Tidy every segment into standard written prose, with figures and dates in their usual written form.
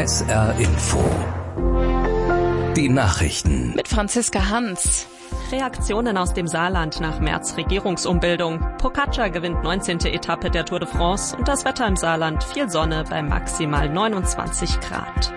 SR Info. Die Nachrichten. Mit Franziska Hans. Reaktionen aus dem Saarland nach Merz Regierungsumbildung. Pogačar gewinnt 19. Etappe der Tour de France und das Wetter im Saarland. Viel Sonne bei maximal 29 Grad.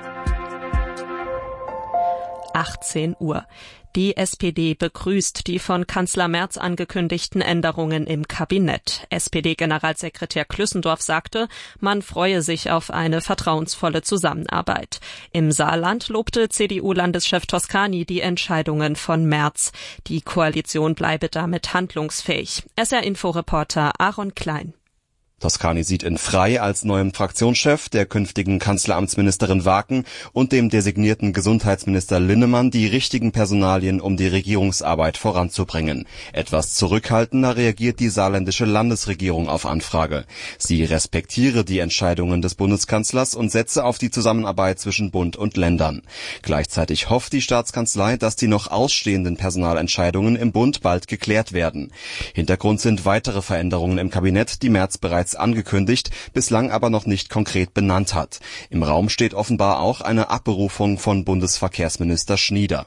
18 Uhr. Die SPD begrüßt die von Kanzler Merz angekündigten Änderungen im Kabinett. SPD-Generalsekretär Klüssendorf sagte, man freue sich auf eine vertrauensvolle Zusammenarbeit. Im Saarland lobte CDU-Landeschef Toscani die Entscheidungen von Merz. Die Koalition bleibe damit handlungsfähig. SR-Info-Reporter Aaron Klein. Toscani sieht in Frey als neuem Fraktionschef, der künftigen Kanzleramtsministerin Waken und dem designierten Gesundheitsminister Linnemann die richtigen Personalien, um die Regierungsarbeit voranzubringen. Etwas zurückhaltender reagiert die saarländische Landesregierung auf Anfrage. Sie respektiere die Entscheidungen des Bundeskanzlers und setze auf die Zusammenarbeit zwischen Bund und Ländern. Gleichzeitig hofft die Staatskanzlei, dass die noch ausstehenden Personalentscheidungen im Bund bald geklärt werden. Hintergrund sind weitere Veränderungen im Kabinett, die Merz bereits angekündigt, bislang aber noch nicht konkret benannt hat. Im Raum steht offenbar auch eine Abberufung von Bundesverkehrsminister Schnieder.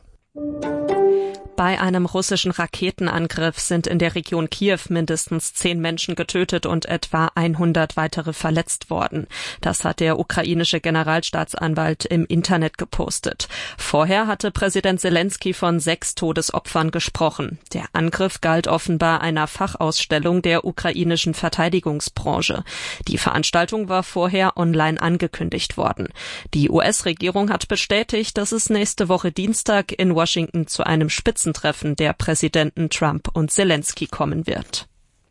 Bei einem russischen Raketenangriff sind in der Region Kiew mindestens 10 Menschen getötet und etwa 100 weitere verletzt worden. Das hat der ukrainische Generalstaatsanwalt im Internet gepostet. Vorher hatte Präsident Selenskyj von 6 Todesopfern gesprochen. Der Angriff galt offenbar einer Fachausstellung der ukrainischen Verteidigungsbranche. Die Veranstaltung war vorher online angekündigt worden. Die US-Regierung hat bestätigt, dass es nächste Woche Dienstag in Washington zu einem Spitzentreffen der Präsidenten Trump und Selenskyj kommen wird.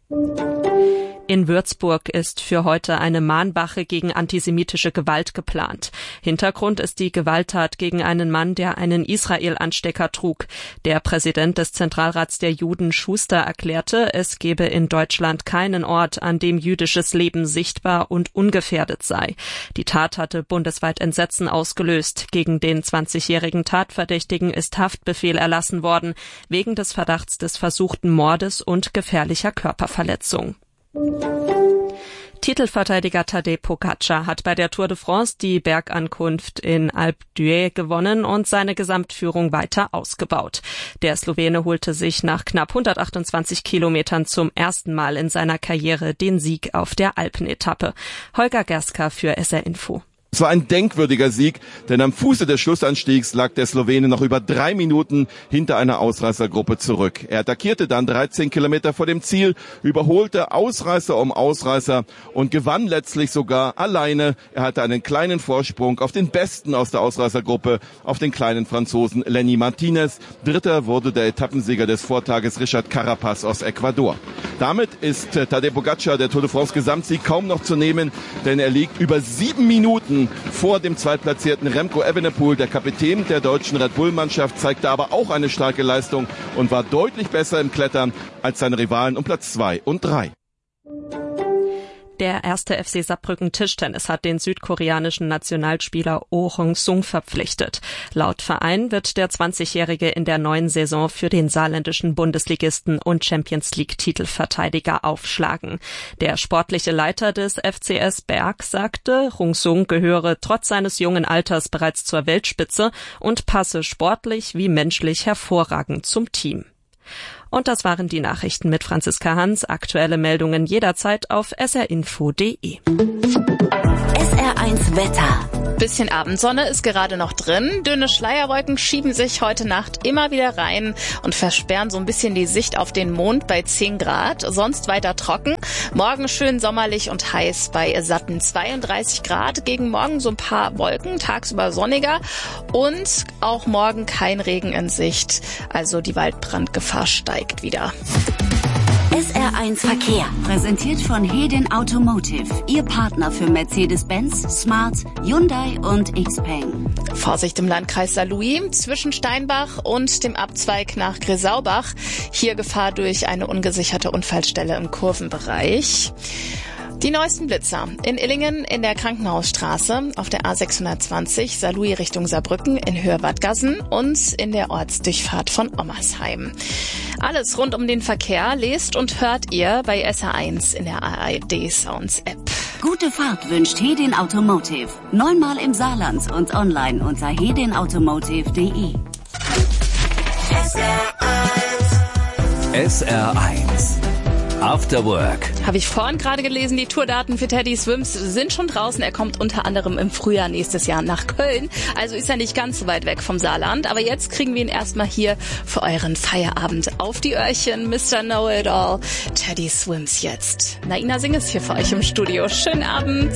In Würzburg ist für heute eine Mahnwache gegen antisemitische Gewalt geplant. Hintergrund ist die Gewalttat gegen einen Mann, der einen Israel-Anstecker trug. Der Präsident des Zentralrats der Juden, Schuster, erklärte, es gebe in Deutschland keinen Ort, an dem jüdisches Leben sichtbar und ungefährdet sei. Die Tat hatte bundesweit Entsetzen ausgelöst. Gegen den 20-jährigen Tatverdächtigen ist Haftbefehl erlassen worden, wegen des Verdachts des versuchten Mordes und gefährlicher Körperverletzung. Titelverteidiger Tadej Pogačar hat bei der Tour de France die Bergankunft in Alpe d'Huez gewonnen und seine Gesamtführung weiter ausgebaut. Der Slowene holte sich nach knapp 128 Kilometern zum ersten Mal in seiner Karriere den Sieg auf der Alpenetappe. Holger Gerska für SR Info. Es war ein denkwürdiger Sieg, denn am Fuße des Schlussanstiegs lag der Slowene noch über 3 Minuten hinter einer Ausreißergruppe zurück. Er attackierte dann 13 Kilometer vor dem Ziel, überholte Ausreißer um Ausreißer und gewann letztlich sogar alleine. Er hatte einen kleinen Vorsprung auf den Besten aus der Ausreißergruppe, auf den kleinen Franzosen Lenny Martinez. Dritter wurde der Etappensieger des Vortages Richard Carapaz aus Ecuador. Damit ist Tadej Pogačar der Tour de France Gesamtsieg kaum noch zu nehmen, denn er liegt über 7 Minuten vor dem zweitplatzierten Remco Evenepoel. Der Kapitän der deutschen Red Bull-Mannschaft zeigte aber auch eine starke Leistung und war deutlich besser im Klettern als seine Rivalen um Platz 2 und 3. Der 1. FC Saarbrücken Tischtennis hat den südkoreanischen Nationalspieler Oh Hong-sung verpflichtet. Laut Verein wird der 20-Jährige in der neuen Saison für den saarländischen Bundesligisten und Champions-League-Titelverteidiger aufschlagen. Der sportliche Leiter des FCS Berg sagte, Hong-sung gehöre trotz seines jungen Alters bereits zur Weltspitze und passe sportlich wie menschlich hervorragend zum Team. Und das waren die Nachrichten mit Franziska Hans. Aktuelle Meldungen jederzeit auf srinfo.de. SR1 Wetter. Bisschen Abendsonne ist gerade noch drin. Dünne Schleierwolken schieben sich heute Nacht immer wieder rein und versperren so ein bisschen die Sicht auf den Mond bei 10 Grad. Sonst weiter trocken. Morgen schön sommerlich und heiß bei satten 32 Grad. Gegen morgen so ein paar Wolken, tagsüber sonniger. Und auch morgen kein Regen in Sicht. Also die Waldbrandgefahr steigt wieder. SR1 Verkehr, präsentiert von Hedin Automotive, Ihr Partner für Mercedes-Benz, Smart, Hyundai und Xpeng. Vorsicht im Landkreis Saarlouis zwischen Steinbach und dem Abzweig nach Gresaubach. Hier Gefahr durch eine ungesicherte Unfallstelle im Kurvenbereich. Die neuesten Blitzer. In Illingen in der Krankenhausstraße, auf der A620 Saarlouis Richtung Saarbrücken in Höhe Bad Gassen und in der Ortsdurchfahrt von Ommersheim. Alles rund um den Verkehr lest und hört ihr bei SR1 in der ARD Sounds App. Gute Fahrt wünscht Hedin Automotive. 9-mal im Saarland und online unter hedinautomotive.de. SR1 After Work. Habe ich vorhin gerade gelesen, die Tourdaten für Teddy Swims sind schon draußen. Er kommt unter anderem im Frühjahr nächstes Jahr nach Köln. Also ist er nicht ganz so weit weg vom Saarland. Aber jetzt kriegen wir ihn erstmal hier für euren Feierabend auf die Öhrchen. Mr. Know-It-All, Teddy Swims jetzt. Naina Singh ist hier für euch im Studio. Schönen Abend.